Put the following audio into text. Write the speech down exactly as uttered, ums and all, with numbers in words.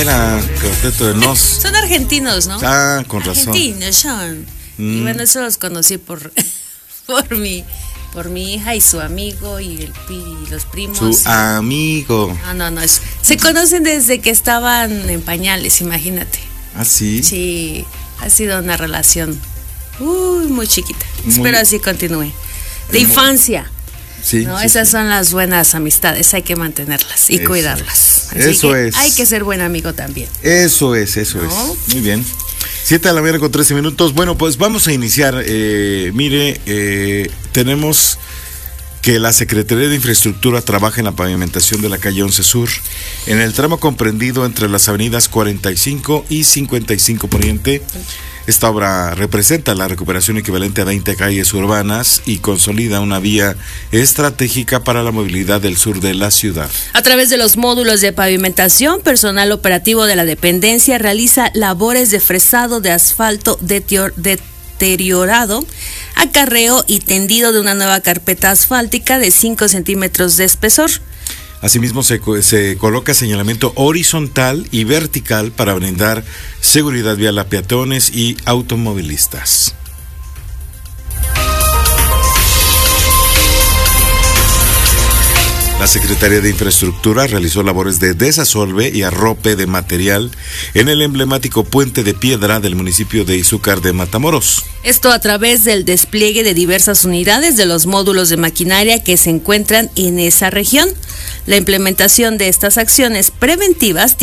Era Cuarteto de Nos. Son argentinos, ¿no? Ah, con razón. Argentinos son. Mm. Y bueno, eso los conocí por, por mi, por mi hija y su amigo y, el, y los primos. Su amigo. No, no, no. Es, se conocen desde que estaban en pañales, imagínate. ¿Ah, sí? Sí, ha sido una relación uy, muy chiquita. Muy, Espero así continúe. De muy, infancia. Sí, ¿no? sí, Esas sí. son las buenas amistades, hay que mantenerlas y eso cuidarlas. Es. Así eso que es. Hay que ser buen amigo también. Eso es, eso ¿no? es. Muy bien. Siete de la mañana con trece minutos. Bueno, pues vamos a iniciar. Eh, mire, eh, tenemos que la Secretaría de Infraestructura trabaja en la pavimentación de la calle once Sur, en el tramo comprendido entre las avenidas cuarenta y cinco y cincuenta y cinco Poniente. Esta obra representa la recuperación equivalente a veinte calles urbanas y consolida una vía estratégica para la movilidad del sur de la ciudad. A través de los módulos de pavimentación, personal operativo de la dependencia realiza labores de fresado de asfalto deteriorado, acarreo y tendido de una nueva carpeta asfáltica de cinco centímetros de espesor. Asimismo, se, se coloca señalamiento horizontal y vertical para brindar seguridad vial a peatones y automovilistas. La Secretaría de Infraestructura realizó labores de desasolve y arrope de material en el emblemático puente de piedra del municipio de Izúcar de Matamoros. Esto a través del despliegue de diversas unidades de los módulos de maquinaria que se encuentran en esa región. La implementación de estas acciones preventivas